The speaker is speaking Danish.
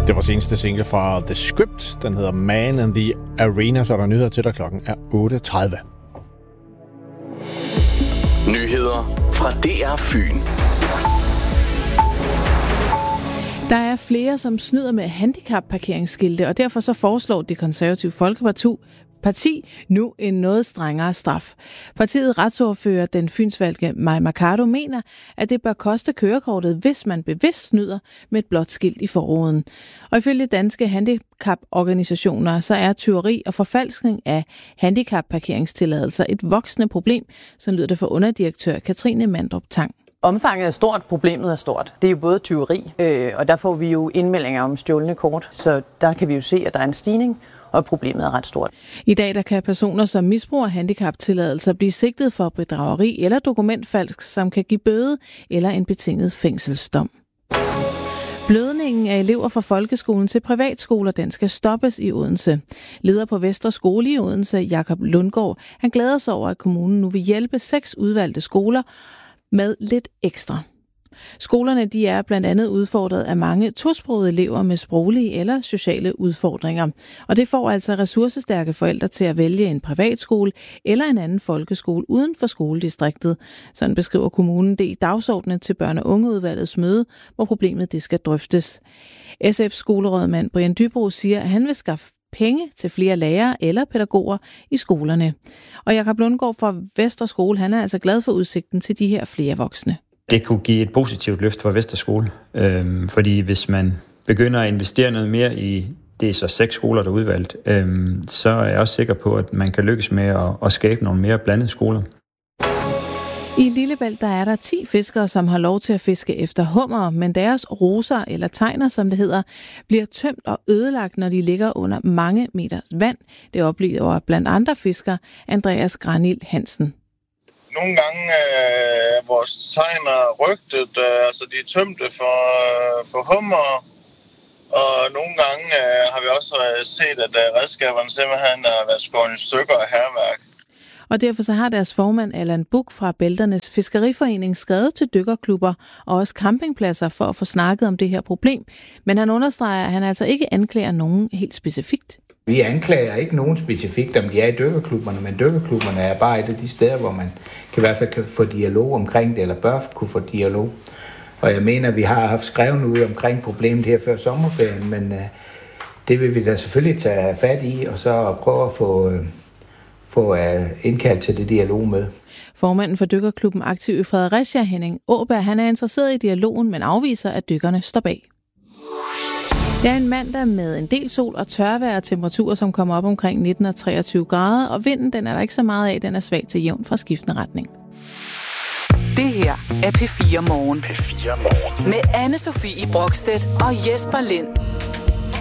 Det var seneste single fra The Script. Den hedder Man in the Arena, så er der nyheder til dig. Klokken er 8.30. Nyheder fra DR Fyn. Der er flere, som snyder med handicapparkeringsskilte, og derfor så foreslår Det Konservative Folkeparti nu en noget strengere straf. Partiet retsordfører den fynsvalgte Mai Mercado mener, at det bør koste kørekortet, hvis man bevidst snyder med et blåt skilt i forruden. Og ifølge danske handicaporganisationer, så er tyveri og forfalskning af handicapparkeringstilladelser et voksende problem, så lyder det for underdirektør Katrine Mandrup Tang. Omfanget er stort, problemet er stort. Det er jo både tyveri, og der får vi jo indmeldinger om stjålne kort, så der kan vi jo se, at der er en stigning, og problemet er ret stort. I dag der kan personer, som misbruger handicaptilladelser, blive sigtet for bedrageri eller dokumentfalsk, som kan give bøde eller en betinget fængselsdom. Blødningen af elever fra folkeskolen til privatskoler, den skal stoppes i Odense. Leder på Vestre Skole i Odense, Jakob Lundgaard, han glæder sig over, at kommunen nu vil hjælpe 6 udvalgte skoler med lidt ekstra. Skolerne de er blandt andet udfordret af mange tosprogede elever med sproglige eller sociale udfordringer. Og det får altså ressourcestærke forældre til at vælge en privatskole eller en anden folkeskole uden for skoledistriktet. Sådan beskriver kommunen det i dagsordenen til børne- og ungeudvalgets møde, hvor problemet det skal drøftes. SF's skolerådmand Brian Dybro siger, at han vil skaffe penge til flere lærere eller pædagoger i skolerne. Og Jakob Lundgaard fra Vestre Skole, han er altså glad for udsigten til de her flere voksne. Det kunne give et positivt løft for Vestre Skole, fordi hvis man begynder at investere noget mere i, det er så 6 skoler, der er udvalgt, så er jeg også sikker på, at man kan lykkes med at skabe nogle mere blandede skoler. I Lillebælt der er der 10 fiskere, som har lov til at fiske efter hummer, men deres roser eller tegner, som det hedder, bliver tømt og ødelagt, når de ligger under mange meters vand. Det oplever blandt andre fiskere Andreas Granil Hansen. Nogle gange er vores tegner rygtet, altså de er tømte for hummer, og nogle gange har vi også set, at redskaberne simpelthen har været skåret i stykker af hærværk. Og derfor så har deres formand Allan Buch fra Bælternes Fiskeriforening skrevet til dykkerklubber og også campingpladser for at få snakket om det her problem. Men han understreger, at han altså ikke anklager nogen helt specifikt. Vi anklager ikke nogen specifikt, om de er i dykkerklubberne, men dykkerklubberne er bare et af de steder, hvor man i hvert fald kan få dialog omkring det, eller bør kunne få dialog. Og jeg mener, at vi har haft skrevet ud omkring problemet her før sommerferien, men det vil vi da selvfølgelig tage fat i, og så prøve at få indkaldt til det dialog med. Formanden for dykkerklubben Aktiv i Fredericia, Henning Åberg, han er interesseret i dialogen, men afviser, at dykkerne står bag. Det er en mandag med en del sol og tørvejr og temperaturer, som kommer op omkring 19 og 23 grader, og vinden den er der ikke så meget af, den er svag til jævn fra skiftende retning. Det her er P4 Morgen. P4 Morgen. Med Anne-Sophie Brokstedt og Jesper Lind.